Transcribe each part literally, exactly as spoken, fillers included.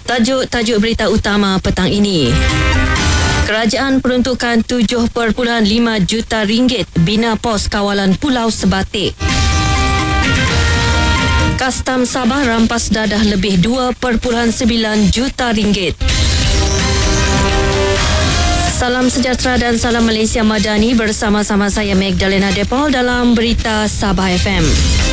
Tajuk-tajuk berita utama petang ini. Kerajaan peruntukan tujuh perpuluhan lima juta ringgit bina pos kawalan Pulau Sebatik. Kastam Sabah rampas dadah lebih dua perpuluhan sembilan juta ringgit. Salam sejahtera dan salam Malaysia Madani, bersama-sama saya Magdalena Depol dalam Berita Sabah F M.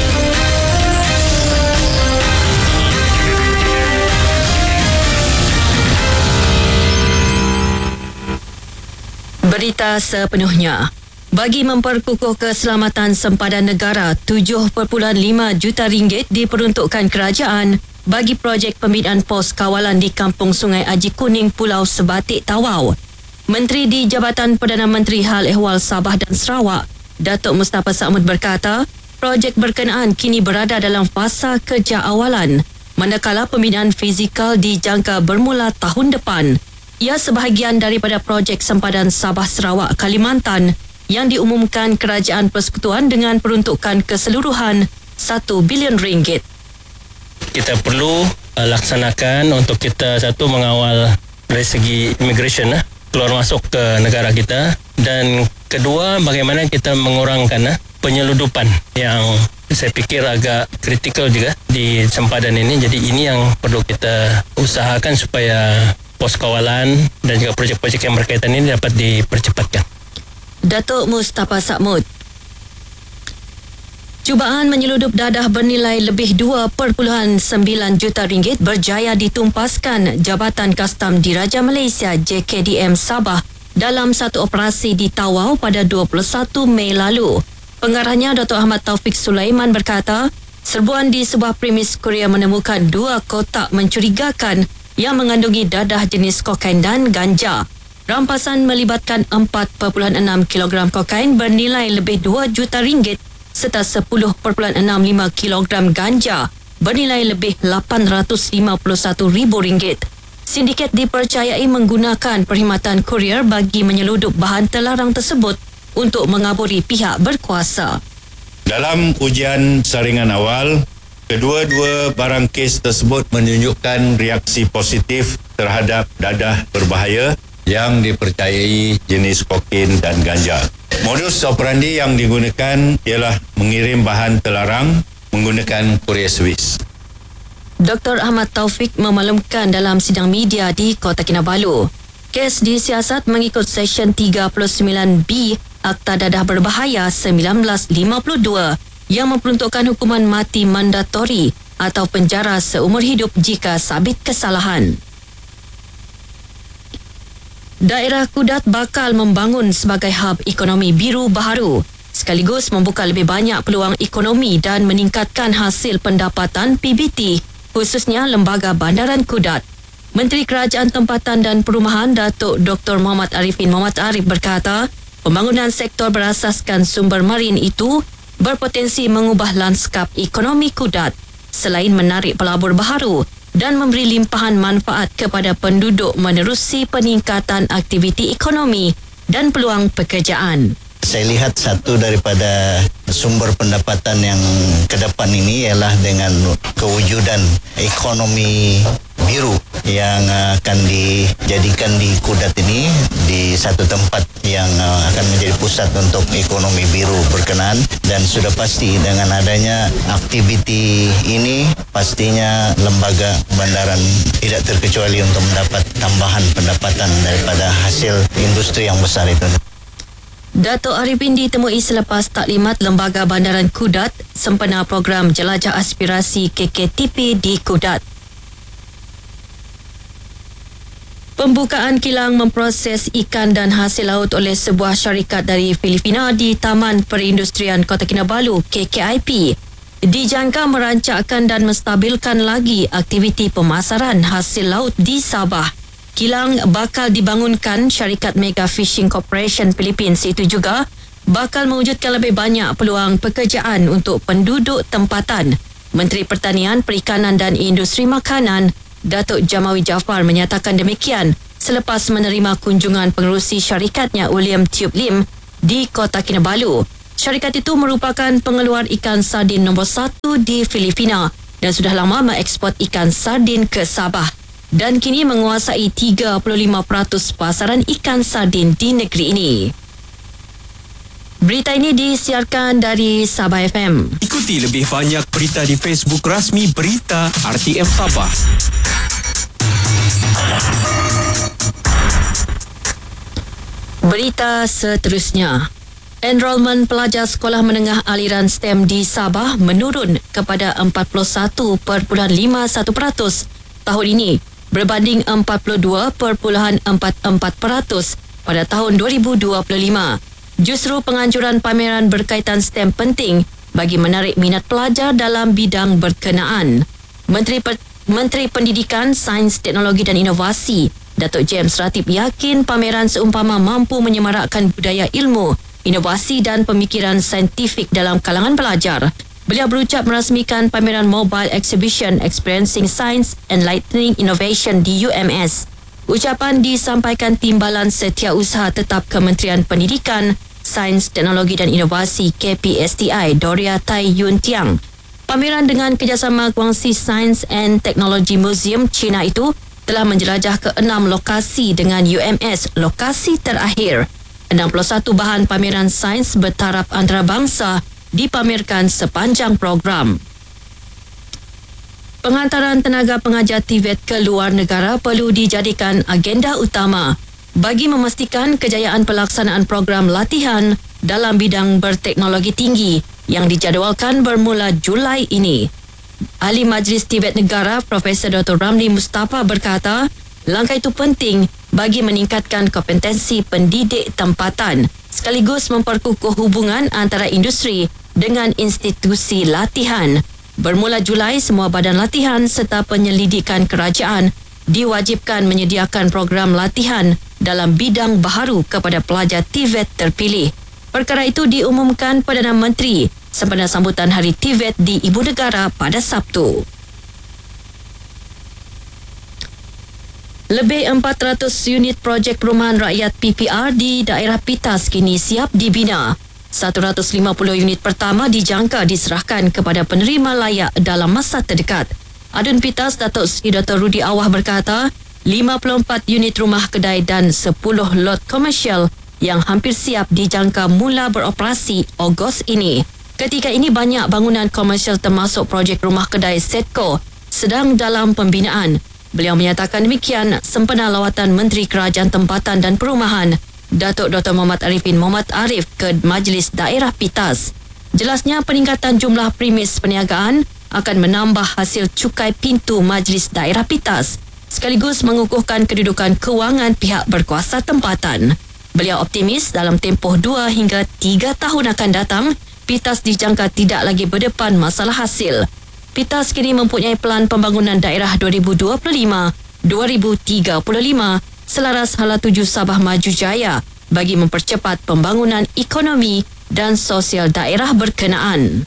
Berita sepenuhnya. Bagi memperkukuh keselamatan sempadan negara, tujuh perpuluhan lima juta ringgit diperuntukkan kerajaan bagi projek pembinaan pos kawalan di Kampung Sungai Aji Kuning, Pulau Sebatik, Tawau. Menteri di Jabatan Perdana Menteri Hal Ehwal Sabah dan Sarawak, Datuk Mustafa Sa'mud berkata, projek berkenaan kini berada dalam fasa kerja awalan, manakala pembinaan fizikal dijangka bermula tahun depan. Ia sebahagian daripada projek sempadan Sabah Sarawak Kalimantan yang diumumkan Kerajaan Persekutuan dengan peruntukan keseluruhan satu bilion ringgit. Kita perlu uh, laksanakan untuk kita satu mengawal dari segi immigration uh, keluar masuk ke negara kita, dan kedua bagaimana kita mengurangkan uh, penyeludupan yang saya fikir agak kritikal juga di sempadan ini. Jadi ini yang perlu kita usahakan supaya pos kawalan dan juga projek-projek yang berkaitan ini dapat dipercepatkan. Datuk Mustafa Sa'mud. Cubaan menyeludup dadah bernilai lebih dua perpuluhan sembilan juta ringgit berjaya ditumpaskan Jabatan Kastam Diraja Malaysia J K D M Sabah dalam satu operasi di Tawau pada dua puluh satu Mei lalu. Pengarahnya Datuk Ahmad Taufik Sulaiman berkata, serbuan di sebuah premis Korea menemukan dua kotak mencurigakan yang mengandungi dadah jenis kokain dan ganja. Rampasan melibatkan empat perpuluhan enam kilogram kokain bernilai lebih dua juta ringgit serta sepuluh perpuluhan enam lima kilogram ganja bernilai lebih lapan ratus lima puluh satu ribu ringgit. Sindiket dipercayai menggunakan perkhidmatan kurier bagi menyeludup bahan terlarang tersebut untuk mengaburi pihak berkuasa. Dalam ujian saringan awal, kedua-dua barang kes tersebut menunjukkan reaksi positif terhadap dadah berbahaya yang dipercayai jenis kokain dan ganja. Modus operandi yang digunakan ialah mengirim bahan terlarang menggunakan Courier Swiss. Doktor Ahmad Taufik memaklumkan dalam sidang media di Kota Kinabalu, kes disiasat mengikut Seksyen tiga puluh sembilan B Akta Dadah Berbahaya seribu sembilan ratus lima puluh dua yang memperuntukkan hukuman mati mandatori atau penjara seumur hidup jika sabit kesalahan. Daerah Kudat bakal membangun sebagai hub ekonomi biru baharu, sekaligus membuka lebih banyak peluang ekonomi dan meningkatkan hasil pendapatan P B T, khususnya Lembaga Bandaran Kudat. Menteri Kerajaan Tempatan dan Perumahan Datuk Doktor Muhammad Arifin Muhammad Arif berkata, pembangunan sektor berasaskan sumber marin itu berpotensi mengubah lanskap ekonomi Kudat selain menarik pelabur baharu dan memberi limpahan manfaat kepada penduduk menerusi peningkatan aktiviti ekonomi dan peluang pekerjaan. Saya lihat satu daripada sumber pendapatan yang ke depan ini ialah dengan kewujudan ekonomi biru yang akan dijadikan di Kudat ini di satu tempat yang akan menjadi pusat untuk ekonomi biru berkenaan, dan sudah pasti dengan adanya aktiviti ini pastinya lembaga bandaran tidak terkecuali untuk mendapat tambahan pendapatan daripada hasil industri yang besar itu. Datuk Arifin ditemui selepas taklimat Lembaga Bandaran Kudat sempena program Jelajah Aspirasi K K T P di Kudat. Pembukaan kilang memproses ikan dan hasil laut oleh sebuah syarikat dari Filipina di Taman Perindustrian Kota Kinabalu K K I P dijangka merancangkan dan menstabilkan lagi aktiviti pemasaran hasil laut di Sabah. Kilang bakal dibangunkan syarikat Mega Fishing Corporation Philippines itu juga bakal mewujudkan lebih banyak peluang pekerjaan untuk penduduk tempatan. Menteri Pertanian, Perikanan dan Industri Makanan Datuk Jamawi Jaafar menyatakan demikian selepas menerima kunjungan pengerusi syarikatnya William Tube Lim di Kota Kinabalu. Syarikat itu merupakan pengeluar ikan sardin nombor satu di Filipina dan sudah lama mengeksport ikan sardin ke Sabah. dan kini menguasai tiga puluh lima peratus pasaran ikan sardin di negeri ini. Berita ini disiarkan dari Sabah F M. Ikuti lebih banyak berita di Facebook rasmi Berita R T M Sabah. Berita seterusnya. Enrolment pelajar sekolah menengah aliran STEM di Sabah menurun kepada empat puluh satu perpuluhan lima satu peratus tahun ini berbanding empat puluh dua perpuluhan empat empat peratus pada tahun dua ribu dua puluh lima. Justru penganjuran pameran berkaitan STEM penting bagi menarik minat pelajar dalam bidang berkenaan. Menteri Menteri Pendidikan, Sains, Teknologi dan Inovasi, Datuk James Ratib yakin pameran seumpama mampu menyemarakkan budaya ilmu, inovasi dan pemikiran saintifik dalam kalangan pelajar. Beliau berucap merasmikan pameran Mobile Exhibition Experiencing Science Enlightening Innovation di U M S. Ucapan disampaikan Timbalan Setiausaha Tetap Kementerian Pendidikan, Sains, Teknologi dan Inovasi K P S T I Doria Tai Yun Tiang. Pameran dengan kerjasama Guangxi Science and Technology Museum China itu telah menjelajah ke enam lokasi dengan U M S lokasi terakhir. enam puluh satu bahan pameran sains bertaraf antarabangsa dipamerkan sepanjang program. Penghantaran tenaga pengajar T V E T ke luar negara perlu dijadikan agenda utama bagi memastikan kejayaan pelaksanaan program latihan dalam bidang berteknologi tinggi yang dijadualkan bermula Julai ini. Ahli Majlis T V E T Negara Profesor Doktor Ramli Mustafa berkata, langkah itu penting bagi meningkatkan kompetensi pendidik tempatan sekaligus memperkukuh hubungan antara industri dengan institusi latihan. Bermula Julai, semua badan latihan serta penyelidikan kerajaan diwajibkan menyediakan program latihan dalam bidang baharu kepada pelajar T V E T terpilih. Perkara itu diumumkan Perdana Menteri sempena sambutan Hari T V E T di Ibu Negara pada Sabtu. Lebih empat ratus unit projek perumahan rakyat P P R di daerah Pitas kini siap dibina. seratus lima puluh unit pertama dijangka diserahkan kepada penerima layak dalam masa terdekat. Adun Pitas Datuk Seri Doktor Rudi Awah berkata, lima puluh empat unit rumah kedai dan sepuluh lot komersial yang hampir siap dijangka mula beroperasi Ogos ini. Ketika ini banyak bangunan komersial termasuk projek rumah kedai Setco sedang dalam pembinaan. Beliau menyatakan demikian sempena lawatan Menteri Kerajaan Tempatan dan Perumahan Datuk Doktor Muhammad Arifin Muhammad Arif ke Majlis Daerah Pitas. Jelasnya peningkatan jumlah premis perniagaan akan menambah hasil cukai pintu Majlis Daerah Pitas sekaligus mengukuhkan kedudukan kewangan pihak berkuasa tempatan. Beliau optimis dalam tempoh dua hingga tiga tahun akan datang, Pitas dijangka tidak lagi berdepan masalah hasil. Pitas kini mempunyai pelan pembangunan daerah dua ribu dua puluh lima hingga dua ribu tiga puluh lima selaras Hala Tuju Sabah Maju Jaya bagi mempercepat pembangunan ekonomi dan sosial daerah berkenaan.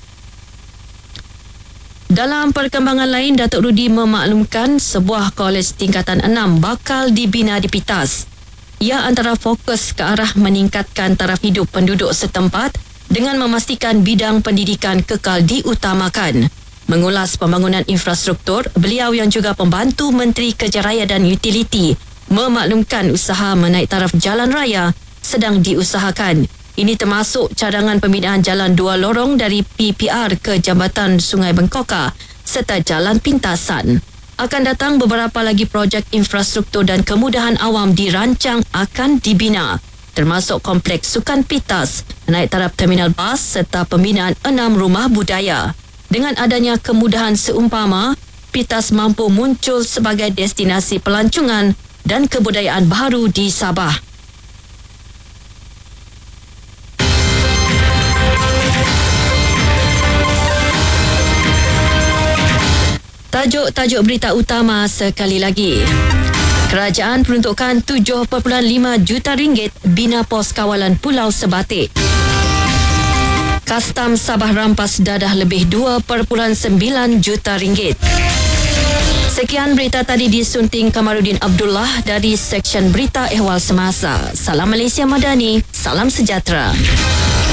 Dalam perkembangan lain, Datuk Rudi memaklumkan sebuah kolej tingkatan enam bakal dibina di Pitas. Ia antara fokus ke arah meningkatkan taraf hidup penduduk setempat dengan memastikan bidang pendidikan kekal diutamakan. Mengulas pembangunan infrastruktur, beliau yang juga pembantu Menteri Kerja Raya dan Utiliti memaklumkan usaha menaik taraf jalan raya sedang diusahakan. Ini termasuk cadangan pembinaan jalan dua lorong dari P P R ke Jambatan Sungai Bengkoka serta jalan pintasan. Akan datang beberapa lagi projek infrastruktur dan kemudahan awam dirancang akan dibina, termasuk kompleks sukan Pitas, naik taraf terminal bas serta pembinaan enam rumah budaya. Dengan adanya kemudahan seumpama, Pitas mampu muncul sebagai destinasi pelancongan dan kebudayaan baru di Sabah. Tajuk-tajuk berita utama sekali lagi. Kerajaan peruntukkan tujuh perpuluhan lima juta ringgit bina pos kawalan Pulau Sebatik. Kastam Sabah rampas dadah lebih dua perpuluhan sembilan juta ringgit. Sekian berita tadi disunting Kamarudin Abdullah dari Seksyen Berita Ehwal Semasa. Salam Malaysia Madani, salam sejahtera.